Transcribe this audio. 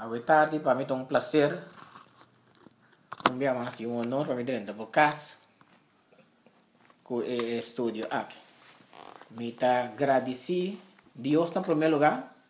Boa tarde, para mim é um prazer. Um honor para mim dentro do casa com o estúdio aqui. Me está agradecido Deus em primeiro lugar